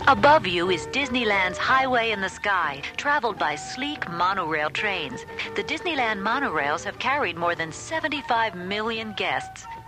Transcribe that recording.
Above you is Disneyland's Highway in the Sky, traveled by sleek monorail trains. The Disneyland monorails have carried more than 75 million guests.